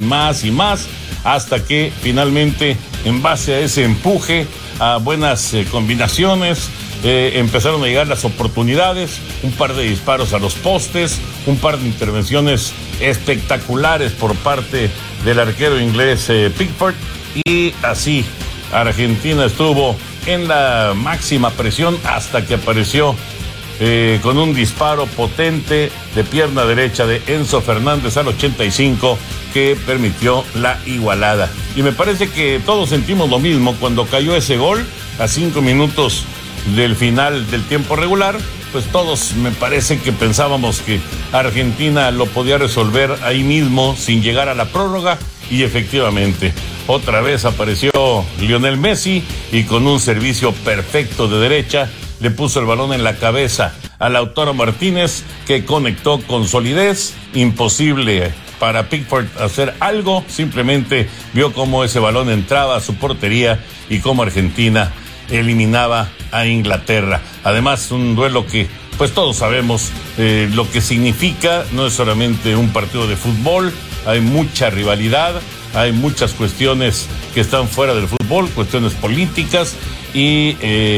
más y más, hasta que finalmente, en base a ese empuje, a buenas combinaciones, empezaron a llegar las oportunidades, un par de disparos a los postes, un par de intervenciones espectaculares por parte del arquero inglés Pickford, y así Argentina estuvo en la máxima presión hasta que apareció con un disparo potente de pierna derecha de Enzo Fernández al 85 que permitió la igualada. Y me parece que todos sentimos lo mismo cuando cayó ese gol a 5 minutos del final del tiempo regular. Pues todos me parece que pensábamos que Argentina lo podía resolver ahí mismo sin llegar a la prórroga, y efectivamente otra vez apareció Lionel Messi y con un servicio perfecto de derecha le puso el balón en la cabeza a Lautaro Martínez, que conectó con solidez. Imposible para Pickford hacer algo, simplemente vio cómo ese balón entraba a su portería y cómo Argentina eliminaba a Inglaterra. Además, un duelo que pues todos sabemos lo que significa. No es solamente un partido de fútbol, hay mucha rivalidad, hay muchas cuestiones que están fuera del fútbol, cuestiones políticas, y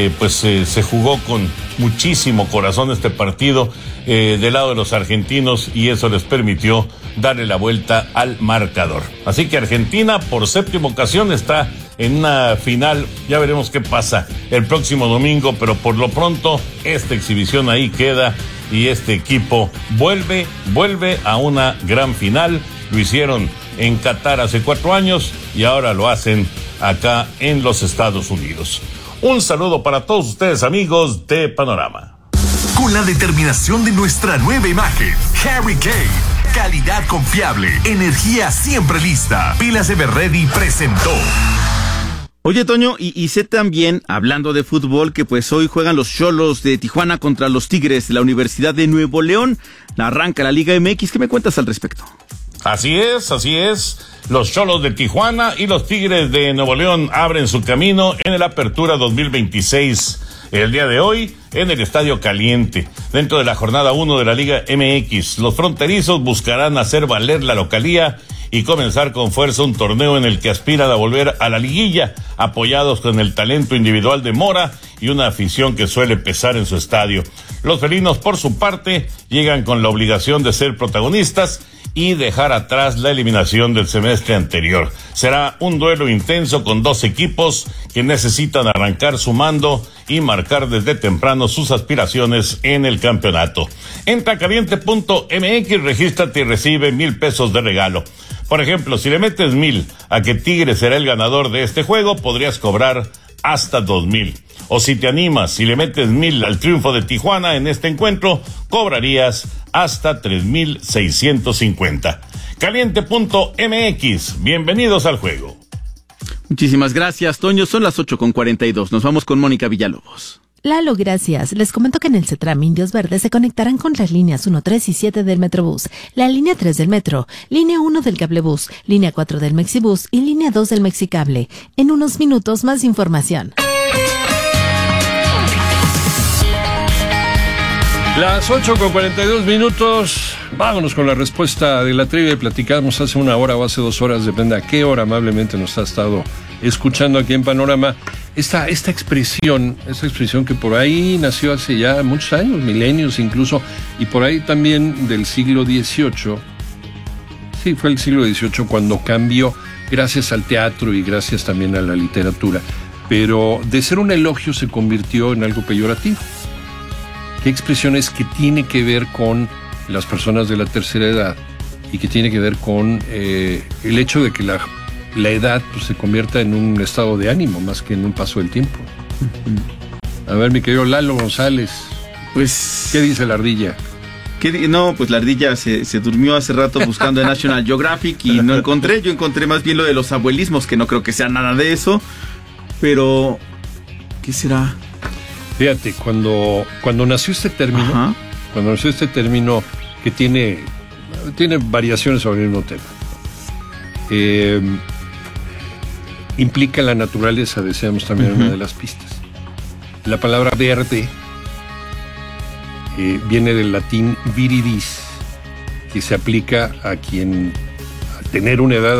se jugó con muchísimo corazón este partido del lado de los argentinos, y eso les permitió darle la vuelta al marcador. Así que Argentina por séptima ocasión está en una final. Ya veremos qué pasa el próximo domingo, pero por lo pronto esta exhibición ahí queda, y este equipo vuelve a una gran final. Lo hicieron en Qatar hace 4 años y ahora lo hacen acá en los Estados Unidos. Un saludo para todos ustedes, amigos de Panorama. Con la determinación de nuestra nueva imagen, Harry Kane, calidad confiable, energía siempre lista. Pilas Everready presentó. Oye, Toño, y sé también, hablando de fútbol, que pues hoy juegan los Xolos de Tijuana contra los Tigres de la Universidad de Nuevo León. Arranca la Liga MX. ¿Qué me cuentas al respecto? Así es. Los Xolos de Tijuana y los Tigres de Nuevo León abren su camino en el Apertura 2026. El día de hoy, en el Estadio Caliente, dentro de la jornada 1 de la Liga MX, los fronterizos buscarán hacer valer la localía y comenzar con fuerza un torneo en el que aspiran a volver a la liguilla, apoyados con el talento individual de Mora y una afición que suele pesar en su estadio. Los felinos, por su parte, llegan con la obligación de ser protagonistas y dejar atrás la eliminación del semestre anterior. Será un duelo intenso con 2 equipos que necesitan arrancar sumando y marcar desde temprano sus aspiraciones en el campeonato. Entra a caliente.mx, regístrate y recibe $1,000 de regalo. Por ejemplo, si le metes 1,000 a que Tigres será el ganador de este juego, podrías cobrar hasta 2,000. O si te animas, si le metes 1,000 al triunfo de Tijuana en este encuentro, cobrarías hasta 3,650. Caliente.mx, bienvenidos al juego. Muchísimas gracias, Toño. Son las 8:42. Nos vamos con Mónica Villalobos. Lalo, gracias. Les comento que en el CETRAM Indios Verdes se conectarán con las líneas 1, 3 y 7 del Metrobús, la línea 3 del Metro, línea 1 del Cablebús, línea 4 del Mexibús y línea 2 del Mexicable. En unos minutos más información. Las 8:42. Vámonos con la respuesta de la trivia. Platicamos hace 1 hora o hace 2 horas, depende a qué hora amablemente nos ha estado escuchando aquí en Panorama. Esta expresión que por ahí nació hace ya muchos años, milenios incluso, y por ahí también del siglo XVIII. Sí, fue el siglo XVIII cuando cambió, gracias al teatro y gracias también a la literatura. Pero de ser un elogio se convirtió en algo peyorativo. ¿Qué expresión es que tiene que ver con las personas de la tercera edad y que tiene que ver con el hecho de que la edad pues, se convierta en un estado de ánimo más que en un paso del tiempo? A ver, mi querido Lalo González, pues, ¿qué dice la ardilla? No, pues la ardilla se durmió hace rato buscando en National Geographic y no encontré. Yo encontré más bien lo de los abuelismos, que no creo que sea nada de eso. Pero, ¿qué será? Fíjate, cuando nació este término, que tiene variaciones sobre el mismo tema, implica la naturaleza, decíamos también en una de las pistas. La palabra verde viene del latín viridis, que se aplica a quien, al tener una edad